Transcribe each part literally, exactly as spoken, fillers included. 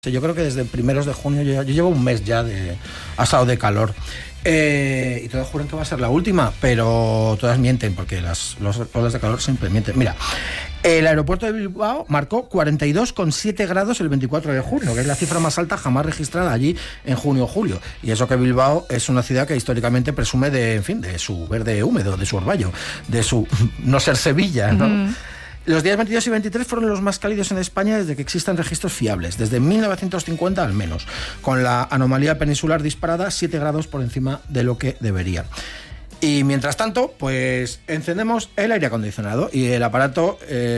Yo creo que desde primeros de junio, yo, yo llevo un mes ya de asado de calor. Eh, y todas juran que va a ser la última, pero todas mienten, porque las los olas de calor siempre mienten. Mira, el aeropuerto de Bilbao marcó cuarenta y dos coma siete grados el veinticuatro de junio, que es la cifra más alta jamás registrada allí en junio o julio. Y eso que Bilbao es una ciudad que históricamente presume de, en fin, de su verde húmedo, de su orvallo, de su no ser Sevilla, ¿no? Mm. Los días veintidós y veintitrés fueron los más cálidos en España desde que existan registros fiables, desde mil novecientos cincuenta al menos, con la anomalía peninsular disparada siete grados por encima de lo que debería. Y mientras tanto, pues encendemos el aire acondicionado y el aparato,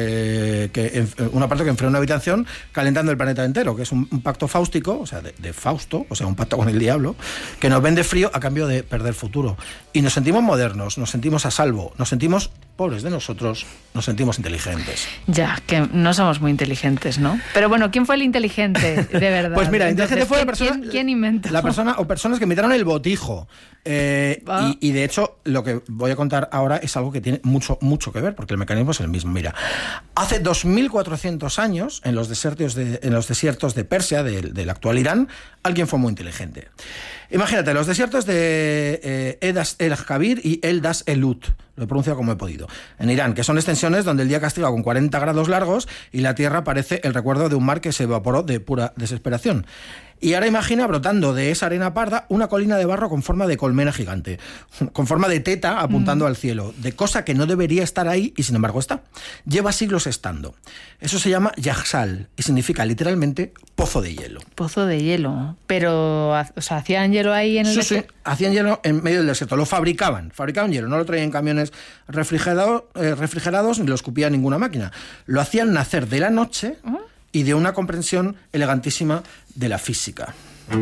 eh, que, un aparato que enfría una habitación calentando el planeta entero, que es un, un pacto fáustico, o sea, de, de Fausto, o sea, un pacto con el diablo, que nos vende frío a cambio de perder futuro. Y nos sentimos modernos, nos sentimos a salvo, nos sentimos pobres de nosotros, nos sentimos inteligentes. Ya, que no somos muy inteligentes, ¿no? Pero bueno, ¿quién fue el inteligente, de verdad? Pues mira, inteligente fue la persona... ¿Quién, quién inventó? La persona o personas que inventaron el botijo. Eh, ah. y, y de hecho, lo que voy a contar ahora es algo que tiene mucho, mucho que ver, porque el mecanismo es el mismo. Mira, hace dos mil cuatrocientos años, en los desiertos de, en los desiertos de Persia, de, del actual Irán, alguien fue muy inteligente. Imagínate, los desiertos de eh, Edas el Jabir y El Das Elut, lo he pronunciado como he podido, en Irán, que son extensiones donde el día castiga con cuarenta grados largos y la tierra parece el recuerdo de un mar que se evaporó de pura desesperación. Y ahora imagina brotando de esa arena parda una colina de barro con forma de colmena gigante, con forma de teta apuntando mm. al cielo, de cosa que no debería estar ahí y sin embargo está. Lleva siglos estando. Eso se llama Yaxal y significa literalmente pozo de hielo. Pozo de hielo. Pero, o sea, ¿hacían hielo ahí en el sí, desierto? Sí, hacían hielo en medio del desierto. Lo fabricaban. Fabricaban hielo. No lo traían en camiones refrigerado, eh, refrigerados ni lo escupía ninguna máquina. Lo hacían nacer de la noche... Uh-huh. y de una comprensión elegantísima de la física.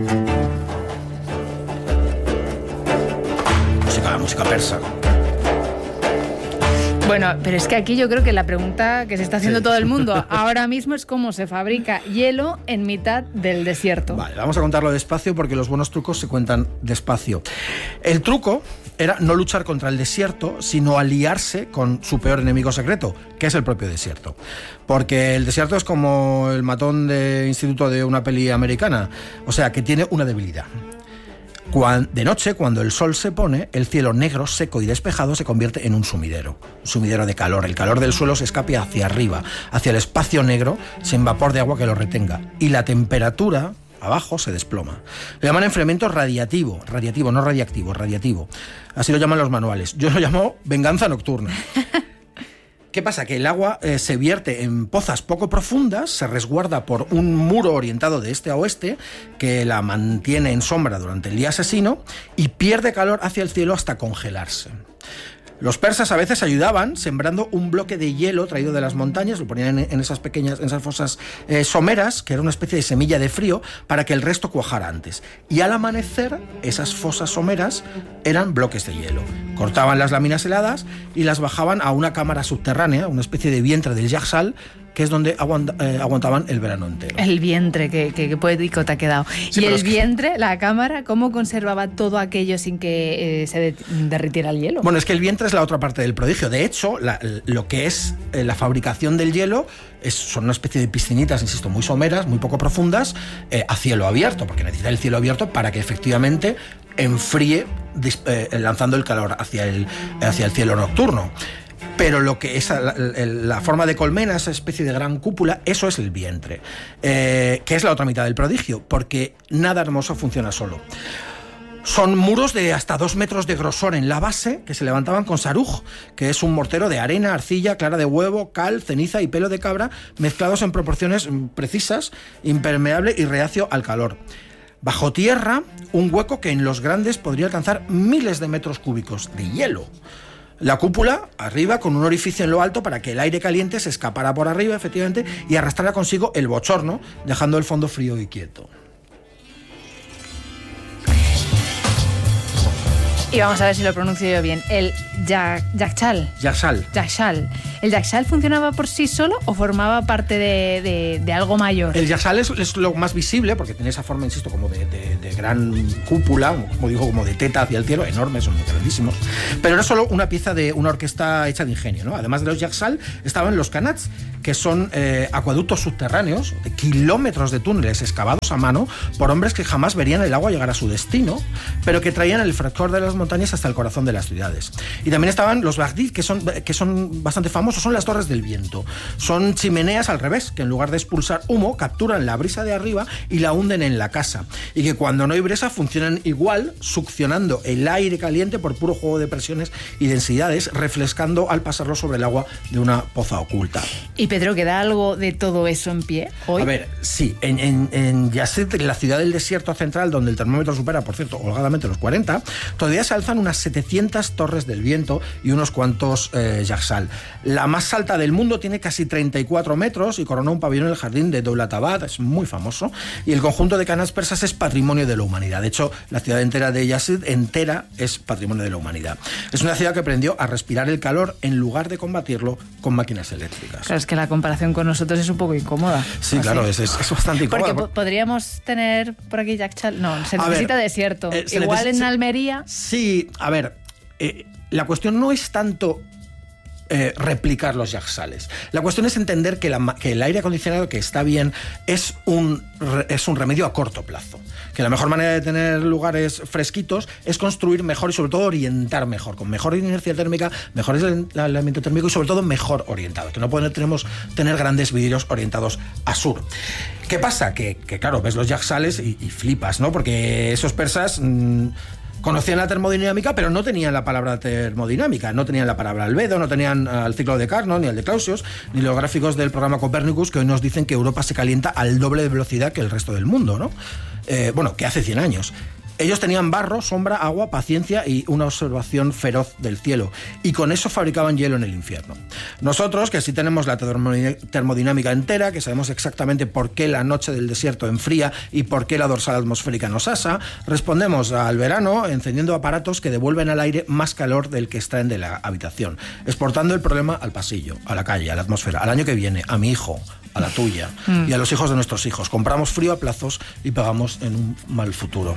Música, música persa. Bueno, pero es que aquí yo creo que la pregunta que se está haciendo sí. todo el mundo ahora mismo es cómo se fabrica hielo en mitad del desierto. Vale, vamos a contarlo despacio porque los buenos trucos se cuentan despacio. El truco era no luchar contra el desierto, sino aliarse con su peor enemigo secreto, que es el propio desierto. Porque el desierto es como el matón de instituto de una peli americana, o sea, que tiene una debilidad. De noche, cuando el sol se pone, el cielo negro, seco y despejado se convierte en un sumidero. Un sumidero de calor. El calor del suelo se escape hacia arriba, hacia el espacio negro, sin vapor de agua que lo retenga. Y la temperatura abajo se desploma. Le llaman enfriamiento radiativo. Radiativo, no radiactivo, radiativo. Así lo llaman los manuales. Yo lo llamo venganza nocturna. ¿Qué pasa? Que el agua eh, se vierte en pozas poco profundas, se resguarda por un muro orientado de este a oeste que la mantiene en sombra durante el día asesino y pierde calor hacia el cielo hasta congelarse. Los persas a veces ayudaban sembrando un bloque de hielo traído de las montañas, lo ponían en, en esas pequeñas, en esas fosas eh, someras, que era una especie de semilla de frío, para que el resto cuajara antes. Y al amanecer, esas fosas someras eran bloques de hielo. Cortaban las láminas heladas y las bajaban a una cámara subterránea, una especie de vientre del Yaxal, que es donde aguant, eh, aguantaban el verano entero. El vientre, que, que, que poético te ha quedado. Sí, y el es vientre, que... la cámara, ¿cómo conservaba todo aquello sin que eh, se de, derritiera el hielo? Bueno, es que el vientre es la otra parte del prodigio. De hecho, la, lo que es eh, la fabricación del hielo es, son una especie de piscinitas, insisto, muy someras, muy poco profundas, eh, a cielo abierto, porque necesita el cielo abierto para que efectivamente enfríe, eh, lanzando el calor hacia el, hacia el cielo nocturno. Pero lo que es la, la, la forma de colmena, esa especie de gran cúpula, eso es el vientre, eh, que es la otra mitad del prodigio, porque nada hermoso funciona solo. Son muros de hasta dos metros de grosor en la base que se levantaban con saruj, que es un mortero de arena, arcilla, clara de huevo, cal, ceniza y pelo de cabra, mezclados en proporciones precisas, impermeable y reacio al calor. Bajo tierra, un hueco que en los grandes podría alcanzar miles de metros cúbicos de hielo. La cúpula, arriba, con un orificio en lo alto para que el aire caliente se escapara por arriba, efectivamente, y arrastrara consigo el bochorno, dejando el fondo frío y quieto. Y vamos a ver si lo pronuncio yo bien. El Yaxal. Yaxal. Yaxal. ¿El Yaxhal funcionaba por sí solo o formaba parte de, de, de algo mayor? El Yaxhal es, es lo más visible porque tiene esa forma, insisto, como de, de, de gran cúpula, como digo, como de teta hacia el cielo, enormes, son muy grandísimos. Pero no es solo una pieza de una orquesta hecha de ingenio, ¿no? Además de los Yaxhal, estaban los Qanats, que son eh, acueductos subterráneos, de kilómetros de túneles excavados a mano por hombres que jamás verían el agua llegar a su destino, pero que traían el frescor de las montañas hasta el corazón de las ciudades. Y también estaban los Baghdad, que son, que son bastante famosos, son las torres del viento. Son chimeneas al revés, que en lugar de expulsar humo, capturan la brisa de arriba y la hunden en la casa. Y que cuando no hay brisa funcionan igual, succionando el aire caliente por puro juego de presiones y densidades, refrescando al pasarlo sobre el agua de una poza oculta. Y Pedro, ¿queda algo de todo eso en pie hoy? A ver, sí, en, en, en Yazd, la ciudad del desierto central, donde el termómetro supera, por cierto, holgadamente los cuarenta, todavía se alzan unas setecientas torres del viento y unos cuantos eh, Yaxhal. La más alta del mundo tiene casi treinta y cuatro metros y corona un pabellón en el jardín de Dowlatabad, es muy famoso, y el conjunto de Qanats persas es patrimonio de la humanidad. De hecho, la ciudad entera de Yazd entera es patrimonio de la humanidad. Es una ciudad que aprendió a respirar el calor en lugar de combatirlo con máquinas eléctricas. Claro, es que la comparación con nosotros es un poco incómoda. Sí, ¿así? Claro, es, es, es bastante incómoda. Porque podríamos tener por aquí Yaxhal. No, se necesita ver, desierto. Eh, Igual neces- en Almería. Sí, a ver, eh, la cuestión no es tanto Eh, replicar los Yaxhales. La cuestión es entender que, la, que el aire acondicionado, que está bien, es un, es un remedio a corto plazo. Que la mejor manera de tener lugares fresquitos es construir mejor y sobre todo orientar mejor, con mejor inercia térmica, mejor aislamiento térmico y sobre todo mejor orientado. Que no podemos tener grandes vidrios orientados a sur. ¿Qué pasa? Que, que claro, ves los Yaxhales y, y flipas, ¿no? Porque esos persas... Mmm, conocían la termodinámica, pero no tenían la palabra termodinámica, no tenían la palabra albedo, no tenían el ciclo de Carnot, ni el de Clausius, ni los gráficos del programa Copernicus, que hoy nos dicen que Europa se calienta al doble de velocidad que el resto del mundo, ¿no? Eh, bueno, que hace cien años. Ellos tenían barro, sombra, agua, paciencia y una observación feroz del cielo. Y con eso fabricaban hielo en el infierno. Nosotros, que sí tenemos la termodinámica entera, que sabemos exactamente por qué la noche del desierto enfría y por qué la dorsal atmosférica nos asa, respondemos al verano encendiendo aparatos que devuelven al aire más calor del que extraen de la habitación, exportando el problema al pasillo, a la calle, a la atmósfera, al año que viene, a mi hijo, a la tuya mm. y a los hijos de nuestros hijos. Compramos frío a plazos y pagamos en un mal futuro.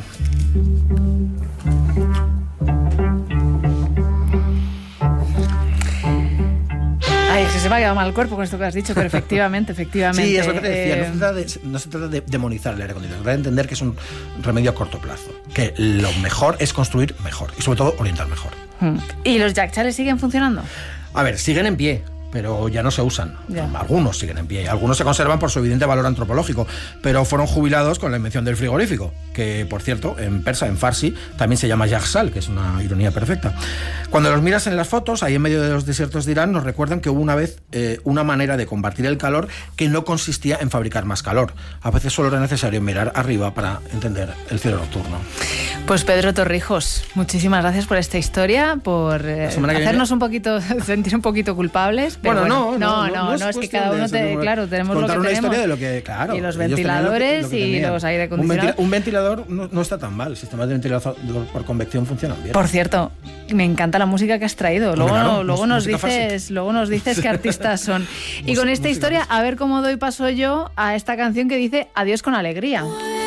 Ay, se me ha quedado mal el cuerpo con esto que has dicho, pero efectivamente, efectivamente. Sí, es lo que te decía, eh... no, se trata de, no se trata de demonizar el aire acondicionado, se trata de entender que es un remedio a corto plazo, que lo mejor es construir mejor y sobre todo orientar mejor. ¿Y los Yaxhales siguen funcionando? A ver, siguen en pie, pero ya no se usan. Ya. Algunos siguen en pie, algunos se conservan por su evidente valor antropológico, pero fueron jubilados con la invención del frigorífico, que, por cierto, en persa, en farsi, también se llama Yaxhal, que es una ironía perfecta. Cuando los miras en las fotos, ahí en medio de los desiertos de Irán, nos recuerdan que hubo una vez eh, una manera de combatir el calor que no consistía en fabricar más calor. A veces solo era necesario mirar arriba para entender el cielo nocturno. Pues Pedro Torrijos, muchísimas gracias por esta historia, por eh, hacernos viene... un poquito, sentir un poquito culpables. Pero bueno, bueno, no, no, no, no, no, es, no es que cada uno, te, eso, claro, tenemos lo que una tenemos. Historia de lo que, claro, y los ventiladores lo que, lo que y los aire acondicionados. Un, ventila, un ventilador no, no está tan mal, el sistema de ventilador por convección funciona bien. Por cierto, me encanta la música que has traído. Luego, claro, luego, nos, dices, farsi. luego nos dices qué artistas son. Y con esta historia, a ver cómo doy paso yo a esta canción que dice Adiós con alegría.